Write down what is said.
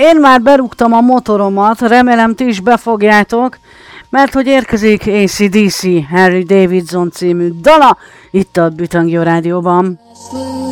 Én már berúgtam a motoromat, remélem ti is befogjátok, mert hogy érkezik AC/DC Harley Davidson című dala itt a Bütangyó Rádióban.